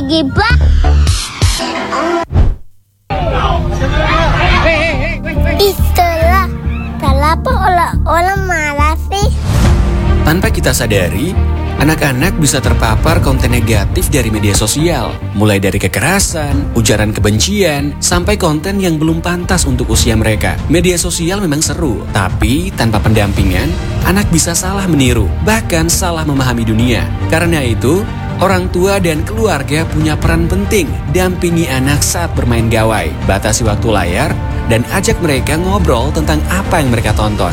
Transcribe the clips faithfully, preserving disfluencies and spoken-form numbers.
gibat. Istilah kenapa orang marah sih? Tanpa kita sadari, anak-anak bisa terpapar konten negatif dari media sosial, mulai dari kekerasan, ujaran kebencian, sampai konten yang belum pantas untuk usia mereka. Media sosial memang seru, tapi tanpa pendampingan, anak bisa salah meniru, bahkan salah memahami dunia. Karena itu, orang tua dan keluarga punya peran penting dampingi anak saat bermain gawai, batasi waktu layar, dan ajak mereka ngobrol tentang apa yang mereka tonton.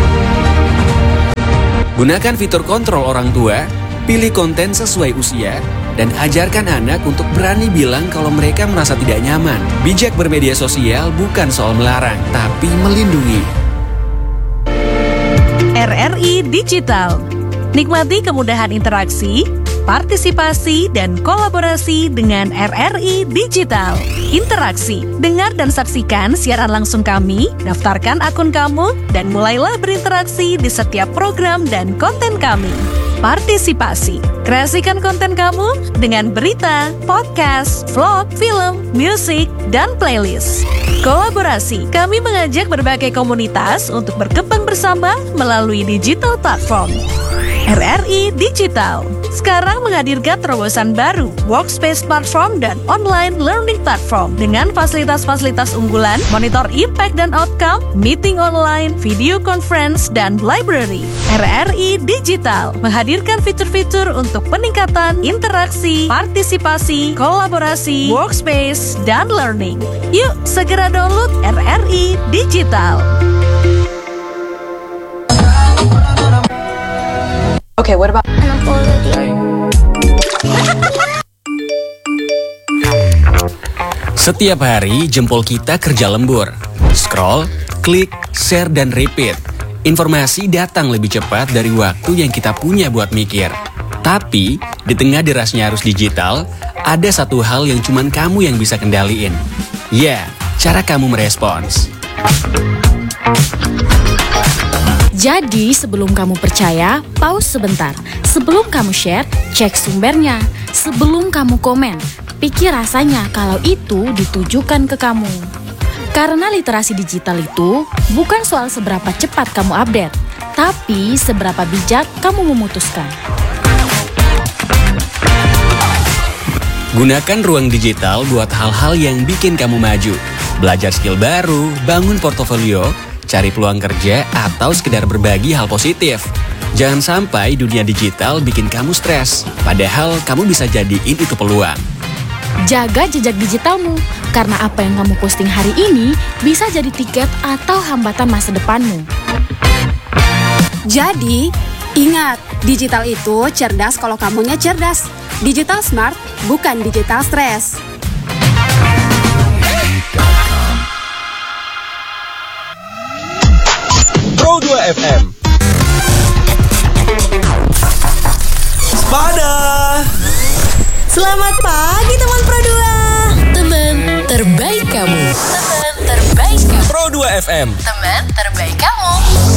Gunakan fitur kontrol orang tua, pilih konten sesuai usia, dan ajarkan anak untuk berani bilang kalau mereka merasa tidak nyaman. Bijak bermedia sosial bukan soal melarang, tapi melindungi. R R I Digital. Nikmati kemudahan interaksi, partisipasi, dan kolaborasi dengan R R I Digital. Interaksi, dengar dan saksikan siaran langsung kami, daftarkan akun kamu, dan mulailah berinteraksi di setiap program dan konten kami. Partisipasi, kreasikan konten kamu dengan berita, podcast, vlog, film, musik, dan playlist. Kolaborasi, kami mengajak berbagai komunitas untuk berkembang bersama melalui digital platform. R R I Digital sekarang menghadirkan terobosan baru, workspace platform dan online learning platform dengan fasilitas-fasilitas unggulan, monitor impact dan outcome, meeting online, video conference, dan library. R R I Digital menghadirkan fitur-fitur untuk peningkatan interaksi, partisipasi, kolaborasi, workspace, dan learning. Yuk, segera download R R I Digital. Okay, what about... Setiap hari jempol kita kerja lembur. Scroll, klik, share, dan repeat. Informasi datang lebih cepat dari waktu yang kita punya buat mikir. Tapi, di tengah derasnya arus digital, ada satu hal yang cuman kamu yang bisa kendaliin. Ya, cara kamu merespons. Jadi sebelum kamu percaya, pause sebentar. Sebelum kamu share, cek sumbernya. Sebelum kamu komen, pikir rasanya kalau itu ditujukan ke kamu. Karena literasi digital itu bukan soal seberapa cepat kamu update, tapi seberapa bijak kamu memutuskan. Gunakan ruang digital buat hal-hal yang bikin kamu maju. Belajar skill baru, bangun portofolio, cari peluang kerja, atau sekedar berbagi hal positif. Jangan sampai dunia digital bikin kamu stres, padahal kamu bisa jadiin itu peluang. Jaga jejak digitalmu, karena apa yang kamu posting hari ini bisa jadi tiket atau hambatan masa depanmu. Jadi, ingat, digital itu cerdas kalau kamunya cerdas. Digital smart, bukan digital stress. Pro dua F M. Sepada. Selamat pagi teman Pro dua. Teman terbaik kamu. Teman terbaik kamu. Pro dua F M. Teman terbaik kamu.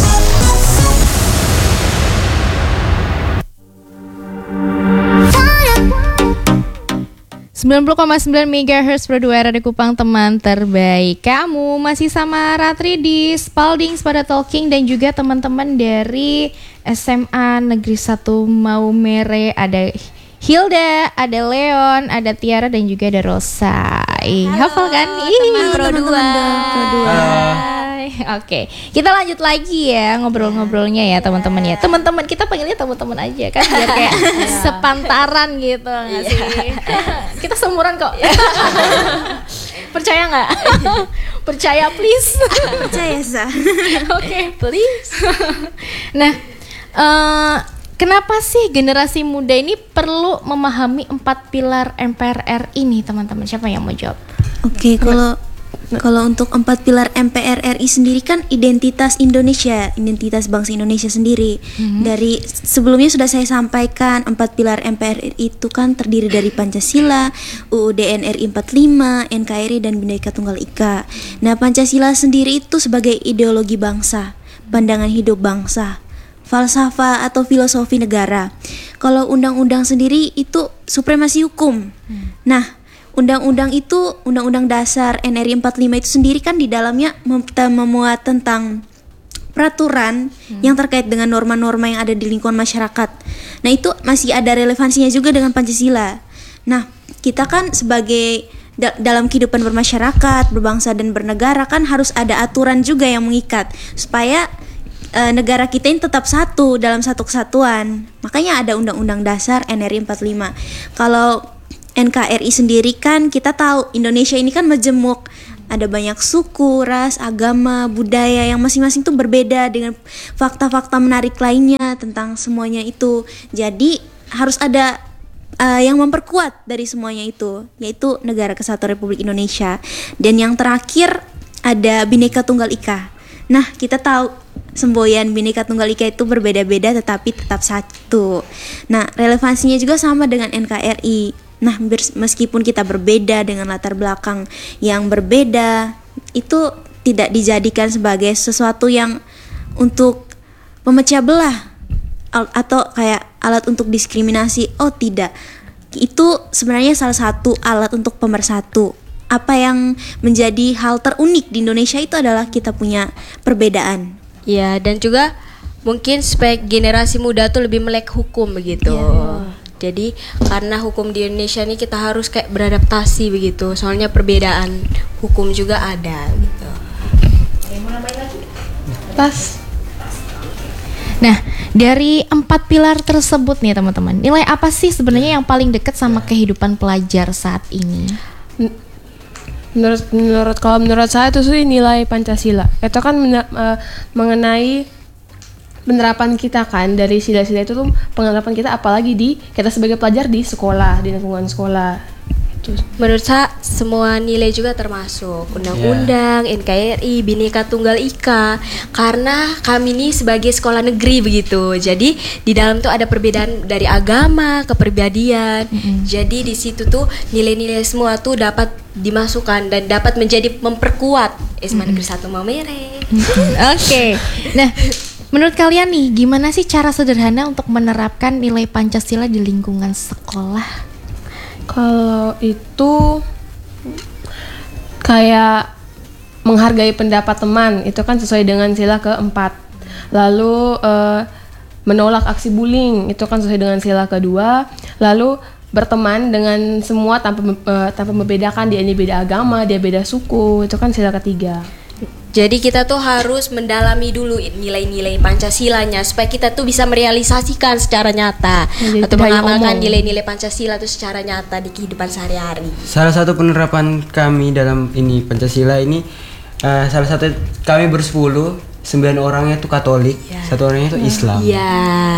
sembilan puluh koma sembilan megahertz Pro dua Radio Kupang, teman terbaik kamu. Masih sama Ratri di Spalding, Sepada Talking, dan juga teman-teman dari S M A Negeri satu Maumere. Ada Hilda, ada Leon, ada Tiara, dan juga ada Rosa. Ih, hafal kan? Ih, Pro dua. Pro dua. Oke, kita lanjut lagi ya ngobrol-ngobrolnya ya teman-teman ya. Teman-teman kita panggilnya teman-teman aja kan biar kayak sepantaran gitu nggak sih? Kita seumuran kok. Percaya nggak? Percaya please. Percaya Sa. Oke, please. Nah, uh, kenapa sih generasi muda ini perlu memahami empat pilar M P R R ini, teman-teman? Siapa yang mau jawab? Oke, kalau Kalau untuk empat pilar M P R R I sendiri kan identitas Indonesia, identitas bangsa Indonesia sendiri. Mm-hmm. Dari sebelumnya sudah saya sampaikan, empat pilar M P R R I itu kan terdiri dari Pancasila, U U D N R I empat puluh lima, N K R I, dan Bhinneka Tunggal Ika. Nah, Pancasila sendiri itu sebagai ideologi bangsa, pandangan hidup bangsa, falsafah atau filosofi negara. Kalau undang-undang sendiri itu supremasi hukum. Hmm. Nah, undang-undang itu, Undang-Undang Dasar N R I empat puluh lima itu sendiri kan di dalamnya mem- memuat tentang peraturan hmm. yang terkait dengan norma-norma yang ada di lingkungan masyarakat. Nah, itu masih ada relevansinya juga dengan Pancasila. Nah, kita kan sebagai da- dalam kehidupan bermasyarakat, berbangsa dan bernegara kan harus ada aturan juga yang mengikat supaya e, negara kita ini tetap satu dalam satu kesatuan. Makanya ada Undang-Undang Dasar N R I empat puluh lima. Kalau N K R I sendiri kan kita tahu Indonesia ini kan majemuk. Ada banyak suku, ras, agama, budaya yang masing-masing tuh berbeda dengan fakta-fakta menarik lainnya tentang semuanya itu. Jadi harus ada uh, yang memperkuat dari semuanya itu, yaitu Negara Kesatuan Republik Indonesia. Dan yang terakhir ada Bhinneka Tunggal Ika. Nah, kita tahu semboyan Bhinneka Tunggal Ika itu berbeda-beda tetapi tetap satu. Nah, relevansinya juga sama dengan N K R I. Nah, meskipun kita berbeda dengan latar belakang yang berbeda, itu tidak dijadikan sebagai sesuatu yang untuk memecah belah atau kayak alat untuk diskriminasi. Oh tidak, itu sebenarnya salah satu alat untuk pemersatu. Apa yang menjadi hal terunik di Indonesia itu adalah kita punya perbedaan. Ya, dan juga mungkin supaya generasi muda tuh lebih melek hukum begitu. Ya. Jadi karena hukum di Indonesia ini kita harus kayak beradaptasi begitu. Soalnya perbedaan hukum juga ada gitu. Pas. Nah, dari empat pilar tersebut nih teman-teman, nilai apa sih sebenarnya yang paling dekat sama kehidupan pelajar saat ini? Menurut menurut kalau menurut saya itu sih nilai Pancasila. Itu kan men- uh, mengenai penerapan kita kan, dari sila-sila itu tuh penerapan kita apalagi di kita sebagai pelajar di sekolah, di lingkungan sekolah. Terus, menurut saya semua nilai juga termasuk undang-undang, yeah. N K R I, Bhinneka Tunggal Ika, karena kami ini sebagai sekolah negeri begitu. Jadi di dalam tuh ada perbedaan dari agama, kepribadian. Mm-hmm. Jadi di situ tuh nilai-nilai semua tuh dapat dimasukkan dan dapat menjadi memperkuat S M A Negeri satu Maumere. Oke. Nah, menurut kalian nih, gimana sih cara sederhana untuk menerapkan nilai Pancasila di lingkungan sekolah? Kalau itu kayak menghargai pendapat teman, itu kan sesuai dengan sila keempat. Lalu uh, menolak aksi bullying, itu kan sesuai dengan sila kedua. Lalu berteman dengan semua tanpa uh, tanpa membedakan dia ini beda agama, dia beda suku, itu kan sila ketiga. Jadi kita tuh harus mendalami dulu nilai-nilai Pancasilanya supaya kita tuh bisa merealisasikan secara nyata. Jadi atau mengamalkan nilai-nilai Pancasila itu secara nyata di kehidupan sehari-hari. Salah satu penerapan kami dalam ini Pancasila ini uh, salah satu kami bersepuluh, sembilan orangnya itu Katolik, ya. Satu orangnya itu Islam. Ya.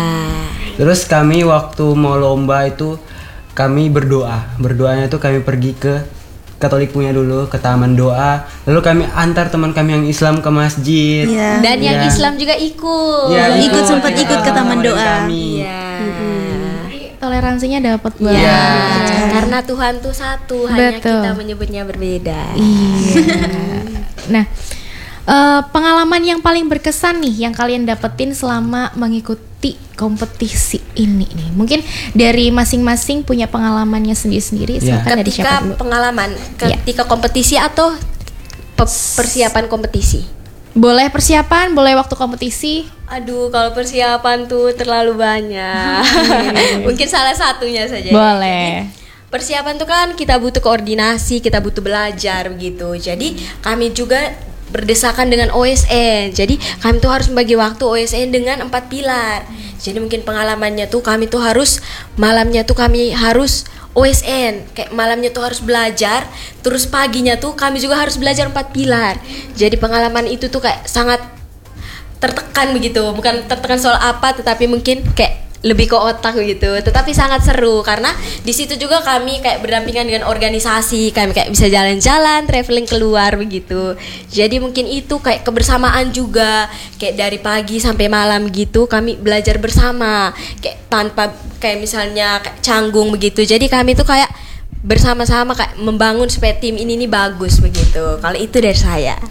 Terus kami waktu mau lomba itu kami berdoa. Berdoanya itu kami pergi ke Katolik punya dulu ke taman doa, lalu kami antar teman kami yang Islam ke masjid. Ya. Dan ya. yang Islam juga ikut. Ya, ikut, ikut sempat ikut ke taman doa. Iya. Mm-hmm. Toleransinya dapat banget. Ya. Karena Tuhan tuh satu, Betul. hanya kita menyebutnya berbeda. Iya. Nah, uh, pengalaman yang paling berkesan nih yang kalian dapetin selama mengikuti kompetisi ini nih, mungkin dari masing-masing punya pengalamannya sendiri-sendiri. Ya. Ketika pengalaman, ketika ya. kompetisi atau persiapan kompetisi? Boleh persiapan, boleh waktu kompetisi. Aduh, kalau persiapan tuh terlalu banyak. Mungkin salah satunya saja. Boleh. Persiapan tuh kan kita butuh koordinasi, kita butuh belajar begitu. Jadi kami juga berdesakan dengan O S N. Jadi kami tuh harus membagi waktu O S N dengan empat pilar. Jadi mungkin pengalamannya tuh kami tuh harus malamnya tuh kami harus O S N, kayak malamnya tuh harus belajar, terus paginya tuh kami juga harus belajar empat pilar. Jadi pengalaman itu tuh kayak sangat tertekan begitu, bukan tertekan soal apa, tetapi mungkin kayak lebih ke otak gitu, tetapi sangat seru karena di situ juga kami kayak berdampingan dengan organisasi, kami kayak bisa jalan-jalan, traveling keluar begitu. Jadi mungkin itu kayak kebersamaan juga, kayak dari pagi sampai malam gitu kami belajar bersama, kayak tanpa kayak misalnya kayak canggung begitu. Jadi kami tuh kayak bersama-sama kayak membangun supaya tim ini nih bagus begitu. Kalau itu dari saya.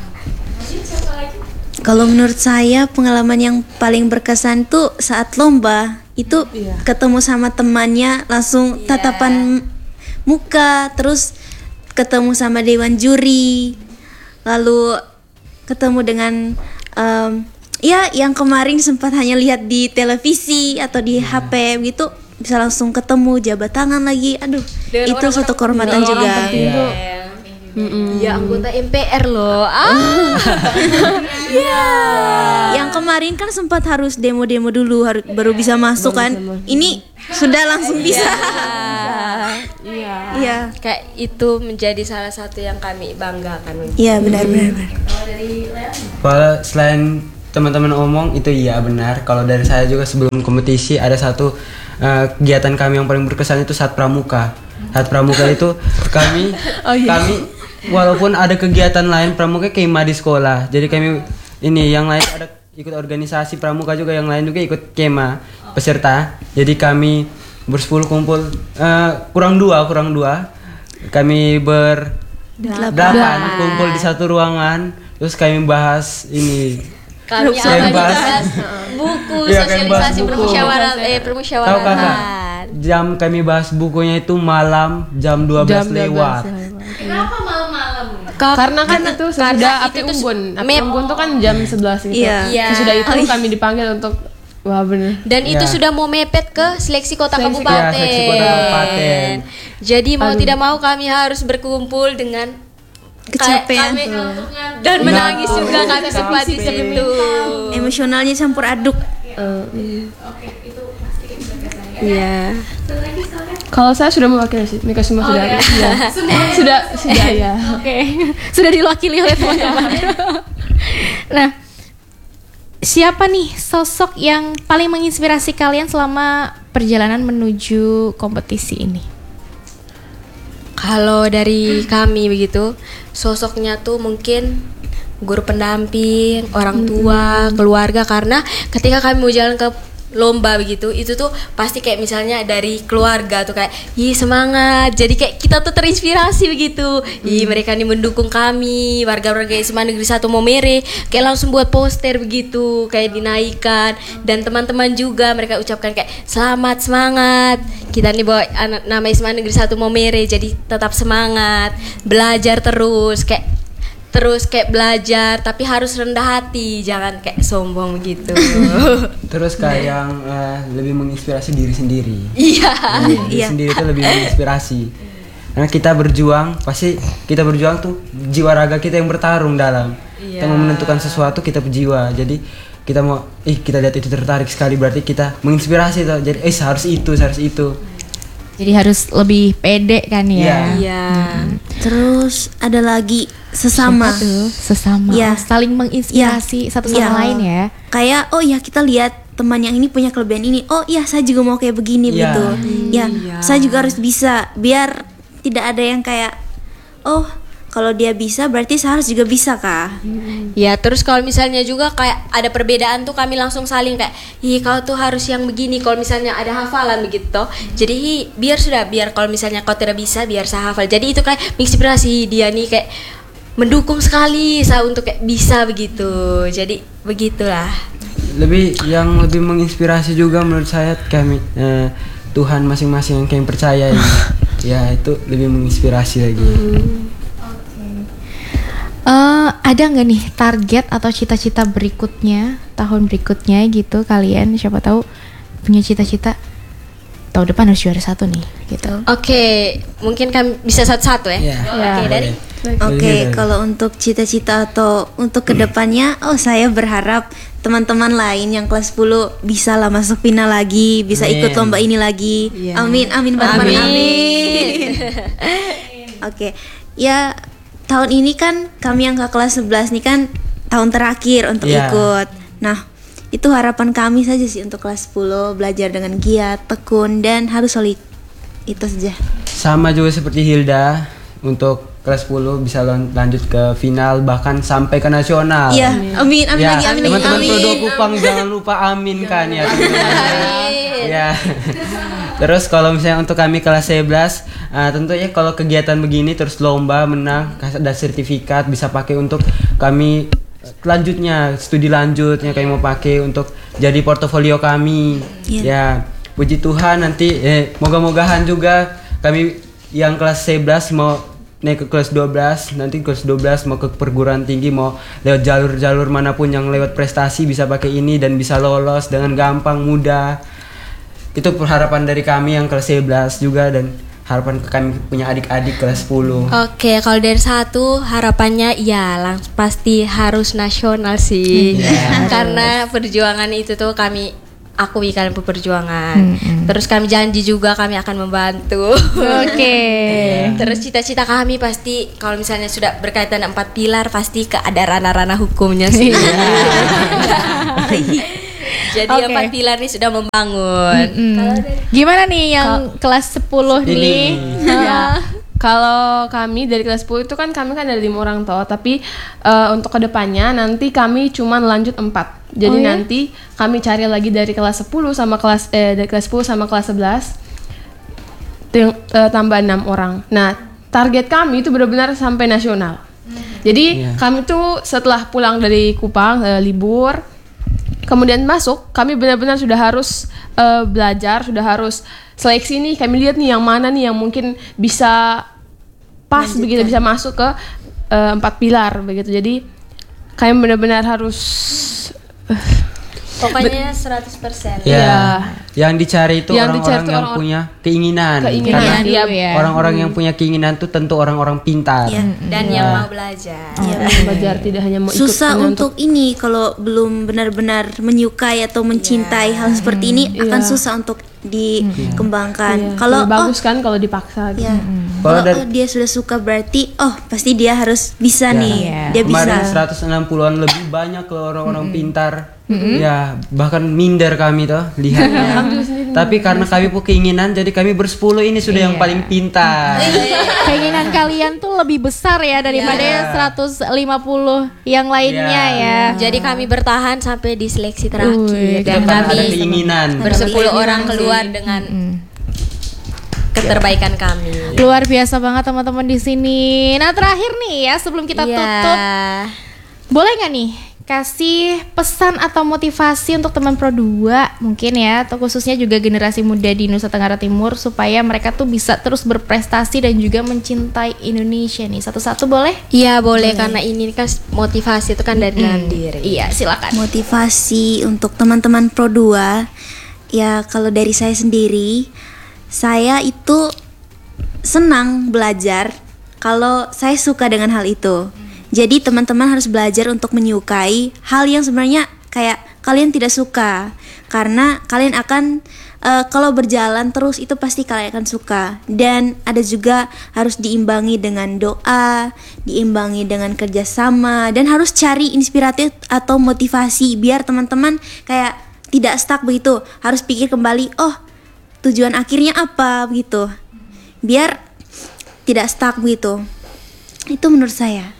Kalau menurut saya pengalaman yang paling berkesan tuh saat lomba itu iya. ketemu sama temannya langsung yeah. tatapan muka, terus ketemu sama dewan juri, lalu ketemu dengan um, ya yang kemarin sempat hanya lihat di televisi atau di H P gitu, bisa langsung ketemu, jabat tangan lagi. Aduh, Dengan itu orang-orang suatu kehormatan penting. juga. Orang penting Iya. tuh. Ya anggota M P R loh. Ah. Iya. Yang kemarin kan sempat harus demo-demo dulu harus baru bisa masuk kan. Ini sudah langsung bisa. Iya. Iya. Kayak itu menjadi salah satu yang kami banggakan. Iya, benar benar. benar. Kalau selain teman-teman omong itu iya benar. Kalau dari saya juga sebelum kompetisi ada satu uh, kegiatan kami yang paling berkesan itu saat pramuka. Saat pramuka itu kami Oh, iya. kami walaupun ada kegiatan lain pramuka kemah di sekolah. Jadi kami ini yang lain ada ikut organisasi pramuka juga, yang lain juga ikut kemah peserta. Jadi kami bersepuluh kumpul uh, kurang dua kurang dua kami ber delapan kumpul di satu ruangan, terus kami bahas ini. Kami Saya akan bahas bahas buku Iya, kami bahas sosialisasi buku. permusyawaratan eh Tahu kakak? permusyawaratan. Jam kami bahas bukunya itu malam jam dua belas Jam dua belas lewat. Kenapa malam-malam? Karena kan itu sudah api itu tuh unggun. Api map- unggun tuh kan jam sebelas gitu. Iya. Iya. Sesudah itu Oh, iya. kami dipanggil untuk wah bener. Dan itu Ya. sudah mau mepet ke seleksi kota Seleksi- kabupaten. Ya, seleksi kota kabupaten. Jadi mau Aduh. tidak mau kami harus berkumpul dengan Kecapean. kami- dan menangis juga kami sempat di situ. Emosionalnya campur aduk. Iya. Kalau saya sudah mewakili sih, Mika semua sudah. Oke. Iya. Sudah sudah ya. Oke, sudah diwakili oleh teman-teman. Nah, siapa nih sosok yang paling menginspirasi kalian selama perjalanan menuju kompetisi ini? Kalau dari kami begitu, sosoknya tuh mungkin guru pendamping, orang tua, keluarga, karena ketika kami mau jalan ke lomba begitu, itu tuh pasti kayak misalnya dari keluarga tuh kayak, ih semangat, jadi kayak kita tuh terinspirasi begitu. Ih mereka nih mendukung kami, warga-warga S M A Negeri satu Momere, kayak langsung buat poster begitu, kayak dinaikkan, dan teman-teman juga mereka ucapkan kayak selamat semangat, kita nih bawa anak nama S M A Negeri satu Momere, jadi tetap semangat, belajar terus, kayak terus kayak belajar tapi harus rendah hati, jangan kayak sombong gitu. Terus kayak yang eh, lebih menginspirasi diri sendiri. Iya. Diri Iya. sendiri itu lebih menginspirasi. Karena kita berjuang, pasti kita berjuang tuh jiwa raga kita yang bertarung dalam. Kita mau menentukan sesuatu, kita berjiwa. Jadi kita mau, ih kita lihat itu tertarik sekali, berarti kita menginspirasi tuh. Jadi eh harus itu, harus itu. Jadi harus lebih pede kan ya? Iya. Terus ada lagi sesama. Siapa tuh? Sesama. Iya. Saling menginspirasi satu sama Iya. lain ya. Kayak oh ya kita lihat teman yang ini punya kelebihan ini. Oh iya saya juga mau kayak begini Iya. begitu. Ya, saya juga harus bisa biar tidak ada yang kayak oh kalau dia bisa berarti saya harus juga bisa kah? Ya terus kalau misalnya juga kayak ada perbedaan tuh kami langsung saling kayak, ih kau tuh harus yang begini. Kalau misalnya ada hafalan begitu, jadi "Hi, biar sudah biar kalau misalnya kau tidak bisa biar saya hafal." Jadi itu kayak menginspirasi dia nih kayak mendukung sekali saya untuk kayak bisa begitu. Jadi begitulah. Lebih yang lebih menginspirasi juga menurut saya kami eh, Tuhan masing-masing yang kami percayai. Ya itu lebih menginspirasi lagi. Eh, ada nggak nih target atau cita-cita berikutnya tahun berikutnya gitu kalian? Siapa tahu punya cita-cita tahun depan harus juara satu nih gitu. Oke, mungkin kami bisa satu-satu ya. Iya. Oke, dari Oke, kalau untuk cita-cita atau untuk kedepannya, oh saya berharap teman-teman lain yang kelas sepuluh bisa lah masuk final lagi, bisa Amin. ikut lomba ini lagi. Iya. Amin, amin, bareng Amin. amin. Oke, ya tahun ini kan kami yang ke kelas sebelas nih kan tahun terakhir untuk Iya. ikut. Nah, itu harapan kami saja sih untuk kelas sepuluh, belajar dengan giat, tekun, dan harus solid. Itu saja. Sama juga seperti Hilda, untuk kelas sepuluh bisa lan- lanjut ke final bahkan sampai ke nasional. Iya, amin, amin Ya, lagi, amin lagi, teman-teman amin. Prodo Kupang jangan lupa amin kan ya. teman-teman. Ya. Terus kalau misalnya untuk kami kelas sebelas, uh, tentunya kalau kegiatan begini terus lomba menang, ada sertifikat bisa pakai untuk kami lanjutnya studi lanjutnya kami mau pakai untuk jadi portofolio kami. Iya. Ya, puji Tuhan nanti eh, moga-mogahan juga kami yang kelas sebelas mau naik ke kelas dua belas, nanti kelas dua belas mau ke perguruan tinggi, mau lewat jalur-jalur manapun yang lewat prestasi bisa pakai ini dan bisa lolos dengan gampang, mudah. Itu harapan dari kami yang kelas sebelas juga, dan harapan kami punya adik-adik kelas sepuluh. Oke, kalau dari satu harapannya ya langsung pasti harus nasional sih. Yeah. Karena perjuangan itu tuh kami akui kalian perjuangan. Hmm. Terus kami janji juga kami akan membantu. Oke. Okay. Terus cita-cita kami pasti kalau misalnya sudah berkaitan empat pilar pasti ke ada ranah-ranah hukumnya sih. Jadi okay. empat pilar ini sudah membangun. Mm-hmm. Kalau dari... Gimana nih yang Kal- kelas sepuluh ini. nih? Ya. Kalau kami dari kelas sepuluh itu kan kami kan ada lima orang toh, tapi uh, untuk kedepannya nanti kami cuma lanjut empat. Jadi oh, ya? Nanti kami cari lagi dari kelas sepuluh sama kelas eh dari kelas sepuluh sama kelas sebelas ting- uh, tambah enam orang. Nah, target kami itu benar-benar sampai nasional. Jadi yeah. kami tuh setelah pulang dari Kupang uh, libur, kemudian masuk, kami benar-benar sudah harus uh, belajar, sudah harus seleksi nih, kami lihat nih yang mana nih yang mungkin bisa pas Lanjutkan. begitu, bisa masuk ke uh, empat pilar begitu. Jadi kami benar-benar harus uh, pokoknya seratus persen. Ya. ya. Yang dicari itu yang orang-orang dicari yang orang, punya keinginan. Keinginan Karena ya, ya. orang-orang yang punya keinginan itu tentu orang-orang pintar. Ya. Dan ya. yang mau belajar. Oh, ya. belajar tidak hanya mau susah ikut untuk, untuk ini kalau belum benar-benar menyukai atau mencintai ya. hal seperti ini hmm, akan ya. susah untuk dikembangkan. Ya. Kalau bagus oh, kan kalau dipaksa gitu. Ya. Hmm. Kalau dari, oh, dia sudah suka berarti oh pasti dia harus bisa ya. nih. Ya. Dia bisa. Kemarin seratus enam puluhan lebih banyak loh orang-orang hmm. pintar. Hmm. Ya, bahkan minder kami tuh lihatnya. Tapi karena kami punya keinginan, jadi kami bersepuluh ini sudah yang Iya. paling pintar. Keinginan kalian tuh lebih besar ya daripada Yeah. seratus lima puluh yang lainnya Yeah. ya. Jadi kami bertahan sampai di seleksi terakhir. Ui, Dan Karena ada kami keinginan. bersepuluh Ada orang keinginan keluar sih. dengan keterbaikan kami. Luar biasa banget teman-teman di sini. Nah terakhir nih ya sebelum kita Iya. tutup, boleh nggak nih kasih pesan atau motivasi untuk teman Pro dua mungkin ya, atau khususnya juga generasi muda di Nusa Tenggara Timur supaya mereka tuh bisa terus berprestasi dan juga mencintai Indonesia nih. Satu-satu boleh? Iya boleh, karena ini kan motivasi itu kan dari dalam Hmm. diri. Iya silakan. Motivasi untuk teman-teman Pro dua, ya kalau dari saya sendiri, saya itu senang belajar kalau saya suka dengan hal itu. Jadi teman-teman harus belajar untuk menyukai hal yang sebenarnya kayak kalian tidak suka, karena kalian akan uh, kalau berjalan terus itu pasti kalian akan suka. Dan ada juga harus diimbangi dengan doa, diimbangi dengan kerjasama, dan harus cari inspiratif atau motivasi biar teman-teman kayak tidak stuck begitu. Harus pikir kembali, oh tujuan akhirnya apa begitu, biar tidak stuck begitu. Itu menurut saya.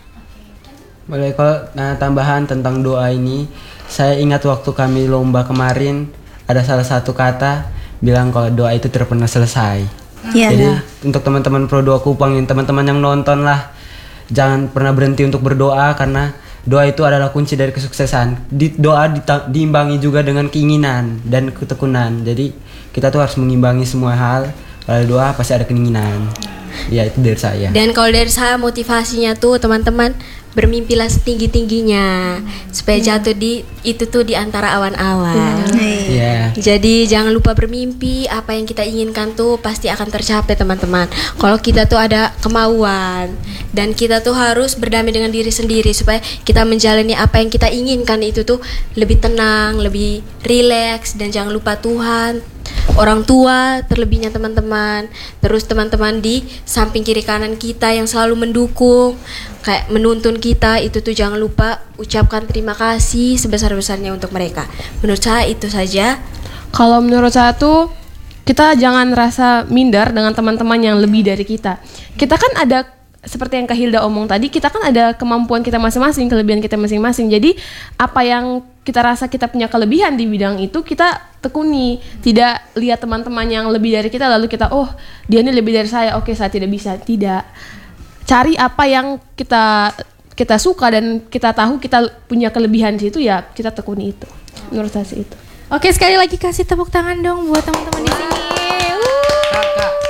Boleh kalau nah, tambahan tentang doa ini, saya ingat waktu kami lomba kemarin ada salah satu kata bilang kalau doa itu tidak pernah selesai. Yeah. Jadi untuk teman-teman Pro dua Kupang, teman-teman yang nonton lah, jangan pernah berhenti untuk berdoa karena doa itu adalah kunci dari kesuksesan. Di, doa dita- diimbangi juga dengan keinginan dan ketekunan. Jadi kita tuh harus mengimbangi semua hal. Kalau doa pasti ada keinginan. Ya itu dari saya. Dan kalau dari saya motivasinya tuh teman-teman, bermimpilah setinggi-tingginya supaya jatuh di itu tuh di antara awan-awan. Yeah. Jadi jangan lupa bermimpi, apa yang kita inginkan tuh pasti akan tercapai teman-teman. Kalau kita tuh ada kemauan dan kita tuh harus berdamai dengan diri sendiri supaya kita menjalani apa yang kita inginkan itu tuh lebih tenang, lebih rileks, dan jangan lupa Tuhan, orang tua terlebihnya teman-teman. Terus teman-teman di samping kiri kanan kita yang selalu mendukung, kayak menuntun kita, itu tuh jangan lupa ucapkan terima kasih sebesar-besarnya untuk mereka. Menurut saya itu saja. Kalau menurut saya tuh kita jangan rasa minder dengan teman-teman yang lebih dari kita. Kita kan ada, seperti yang Kak Hilda omong tadi, kita kan ada kemampuan kita masing-masing, kelebihan kita masing-masing. Jadi apa yang kita rasa kita punya kelebihan di bidang itu, kita tekuni. Tidak lihat teman-teman yang lebih dari kita lalu kita, oh dia ini lebih dari saya, oke saya tidak bisa. Tidak. Cari apa yang kita kita suka dan kita tahu kita punya kelebihan di situ, ya kita tekuni itu. Menurut saya sih itu. Oke, sekali lagi kasih tepuk tangan dong buat teman-teman di sini.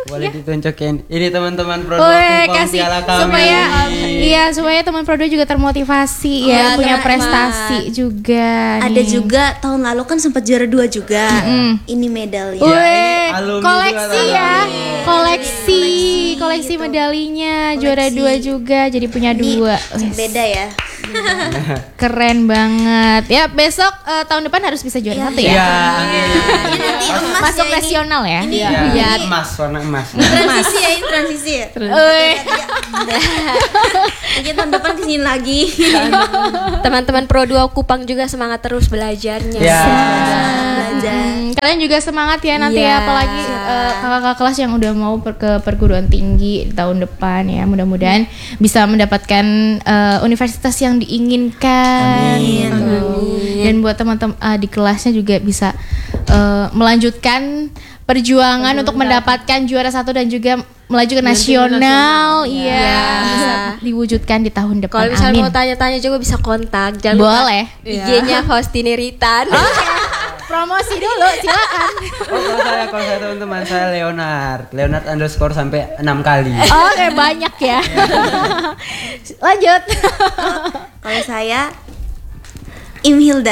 Boleh ditunjukin. Ini teman-teman Pro Weh, dua Kupang kasih piala kami. supaya iya supaya teman Pro dua juga termotivasi ya, Iya, punya teman-teman. prestasi juga. Ada nih. juga tahun lalu kan sempat juara dua juga. Mm. Ini medalnya. Weh, alumni koleksi juga, ya, alumni. koleksi, koleksi gitu. medalinya, juara Koleksi. dua juga, jadi punya dua. Beda ya. Keren banget. Ya besok eh, tahun depan harus bisa juara satu ya. Iya. Ini nanti emas Masuk ya, ini. nasional ya. Ini Iya. ya. Emas, warna emas. Transisi ya, ini transisi ya. Weh. Mungkin tahun depan kesini lagi. Teman-teman Pro dua Kupang juga semangat terus belajarnya. Ya. Belajar. Hmm, kalian juga semangat ya nanti Iya. ya, apalagi eh, kakak-kakak kelas yang udah mau per- ke perguruan tinggi di tahun depan ya, mudah-mudahan bisa mendapatkan eh, universitas yang diinginkan gitu. Dan buat teman-teman eh, di kelasnya juga bisa eh, melanjutkan perjuangan untuk mendapatkan juara satu dan juga melaju ke nasional, iya, bisa diwujudkan di tahun depan. Kalau misalnya Amin. mau tanya-tanya juga bisa kontak. Jangan Boleh. lupa I G-nya Faustini Ritan. Promosi dulu, silakan. Oh, kalau saya, kalau saya teman-teman, saya Leonard. Leonard underscore sampai enam kali. Oke, banyak ya. Lanjut. Kalau saya Imhilda.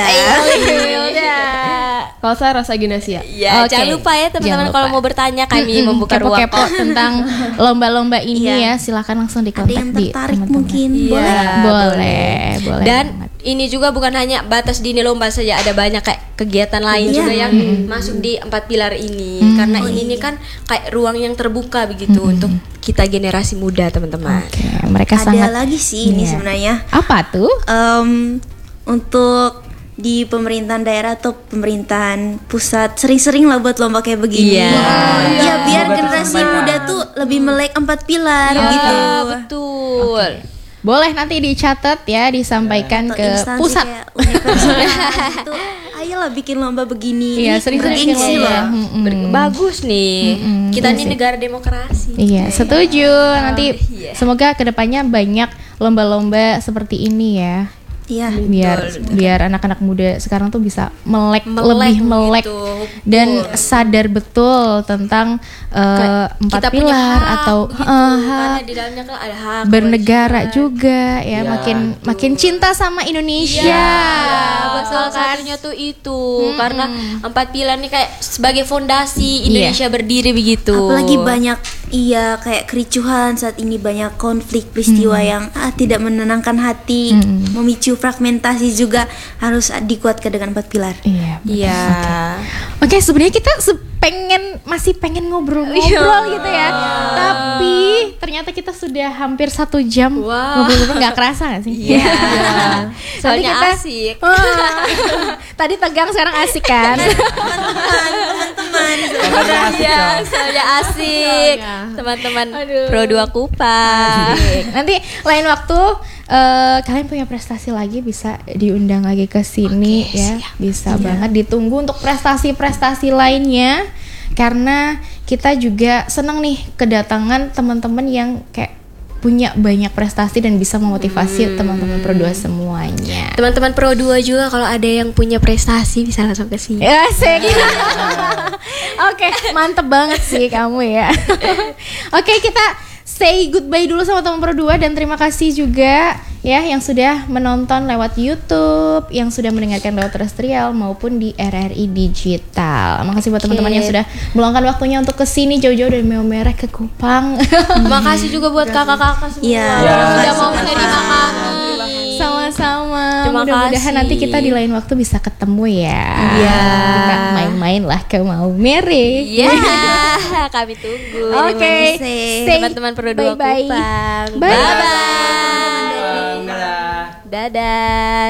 Kalau saya Rasa Ginasia. Ya, Oke. jangan lupa ya teman-teman Jangan kalau lupa. mau bertanya kami Mm-mm, membuka ruang. kepo-kepo tentang lomba-lomba ini Iya. ya, silakan langsung Ada dikontak yang di tertarik teman-teman. mungkin Iya, boleh. Boleh, boleh. Dan banget. ini juga bukan hanya batas di lomba saja, ada banyak kayak kegiatan lain Iya. juga yang masuk di empat pilar ini. Karena ini nih kan kayak ruang yang terbuka begitu untuk kita generasi muda, teman-teman. Oke, mereka Ada sangat lagi sih ini Iya. sebenarnya. Apa tuh? Em, untuk di pemerintahan daerah atau pemerintahan pusat sering-sering lah buat lomba kayak begini. Iya. Ya biar Semoga generasi tersampaikan. muda tuh lebih melek empat pilar Iya, gitu. betul. Boleh nanti dicatat ya, disampaikan Atau ke instansi pusat. kayak universitas itu, ayolah bikin lomba begini. Iya, Ini sering-sering bikin bergengsi lomba. loh. Mm-mm. Ber- Bagus nih. Kita iya ini sih. negara demokrasi. Iya, setuju. Nanti Iya. semoga kedepannya banyak lomba-lomba seperti ini ya. Iya. Biar biar anak-anak muda sekarang tuh bisa melek, Melek lebih melek gitu. dan sadar betul tentang eh, empat Kita punya pilar hak atau gitu, eh, karena hak di dalamnya kan ada hak bernegara kewajiban. juga ya, Iya, makin makin cinta sama Indonesia. Iya, betul kan? satunya tuh itu karena empat pilar nih kayak sebagai fondasi Indonesia berdiri begitu. Apalagi banyak iya kayak kericuhan saat ini, banyak konflik peristiwa yang ah, tidak menenangkan hati, memicu fragmentasi juga, harus dikuatkan dengan empat pilar. Iya. betul. Iya. Oke, sebenarnya kita se- pengen masih pengen ngobrol-ngobrol Iya. gitu ya. Tapi ternyata kita sudah hampir satu jam Wow. ngobrol-ngobrol, nggak kerasa nggak sih? Iya. Nanti Soalnya kita- asik. Wah. Tadi tegang, sekarang asik kan? Iya, soalnya asik. Teman-teman Pro dua Kupang. Nanti lain waktu eh, kalian punya prestasi lagi bisa diundang lagi ke sini ya. Bisa banget ditunggu untuk prestasi-prestasi lainnya, karena kita juga senang nih kedatangan teman-teman yang kayak punya banyak prestasi dan bisa memotivasi teman-teman Pro dua semuanya. Teman-teman Pro dua juga kalau ada yang punya prestasi bisa langsung ke sini. Ya, asik. Oke, mantep banget sih kamu ya. Oke, kita say goodbye dulu sama teman Pro dua dan terima kasih juga ya yang sudah menonton lewat YouTube, yang sudah mendengarkan lewat terestrial maupun di R R I Digital. Makasih buat teman-teman yang sudah meluangkan waktunya untuk kesini jauh-jauh dari Meomerah ke Kupang. Makasih juga buat kakak-kakak semua Iya. yang sudah Makasih, mau menerima kami. Sama-sama. Terima Mudah-mudahan kasih. nanti kita di lain waktu bisa ketemu ya. Iya. Kita main-main lah ke Maumere. Iya, kami tunggu. Oke, Say Teman-teman Pro dua bye-bye. Kupang. Bye. Bye-bye. Dadah. Dadah.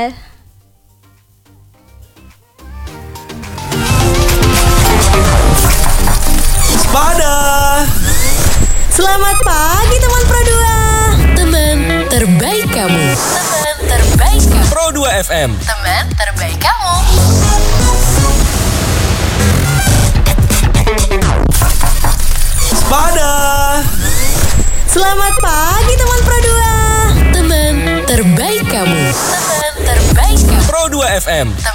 Pada Selamat pagi teman Pro dua. Teman terbaik kamu. Teman terbaik kamu. Pro dua F M. Teman terbaik kamu. Pada Selamat pagi teman Pro dua. Teman terbaik kamu. Teman terbaik kamu. Pro dua F M.